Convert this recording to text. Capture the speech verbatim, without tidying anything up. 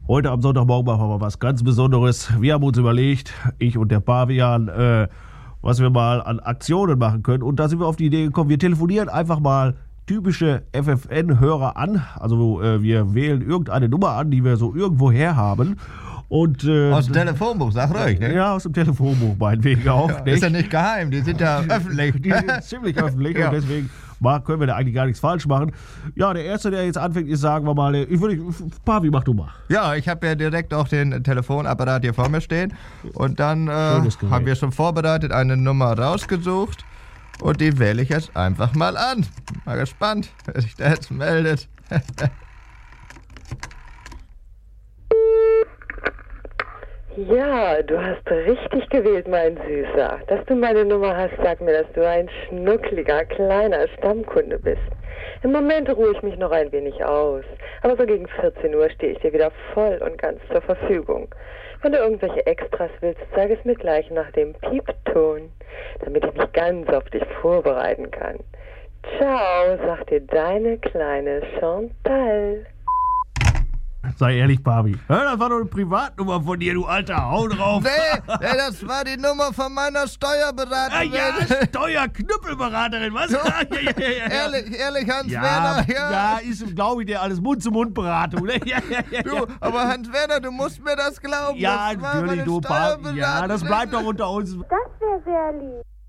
Heute am Sonntagmorgen machen wir mal was ganz Besonderes. Wir haben uns überlegt, ich und der Pavian, äh, was wir mal an Aktionen machen können. Und da sind wir auf die Idee gekommen, wir telefonieren einfach mal typische F F N-Hörer an. Also äh, wir wählen irgendeine Nummer an, die wir so irgendwo her haben. Und, äh, aus dem Telefonbuch, sag ruhig, ne? Ja, aus dem Telefonbuch meinetwegen auch. Ja, nicht? ist ja nicht geheim, die sind ja öffentlich. Die sind ziemlich öffentlich Ja. und deswegen mal, können wir da eigentlich gar nichts falsch machen. Ja, der Erste, der jetzt anfängt, ist, sagen wir mal, ich würde, Pavi, mach du mal. Ja, ich habe ja direkt auch den Telefonapparat hier vor mir stehen. Und dann äh, Schönes Gerät. haben wir schon vorbereitet, eine Nummer rausgesucht. Und die wähle ich jetzt einfach mal an. Mal gespannt, wer sich da jetzt meldet. Ja, du hast richtig gewählt, mein Süßer. Dass du meine Nummer hast, sagt mir, dass du ein schnuckliger, kleiner Stammkunde bist. Im Moment ruhe ich mich noch ein wenig aus. Aber so gegen vierzehn Uhr stehe ich dir wieder voll und ganz zur Verfügung. Wenn du irgendwelche Extras willst, sag es mir gleich nach dem Piepton, damit ich mich ganz auf dich vorbereiten kann. Ciao, sagt dir deine kleine Chantal. Sei ehrlich, Pavi. Ja, das war doch eine Privatnummer von dir, du alter Hau drauf. Nee, nee, das war die Nummer von meiner Steuerberaterin. Ja, Steuerknüppelberaterin, was? Ja, ja, ja, ja, ja. Ehrlich, ehrlich, Hans Ja, Werner, ja. ja, ist, glaube ich, dir alles Mund-zu-Mund-Beratung. Ne? Ja, ja, ja, Du, ja. aber Hans Werner, du musst mir das glauben. Ja, das war natürlich, meine du Pavi. Ja, das Steuerberaterin. bleibt doch unter uns. Das wäre sehr lieb.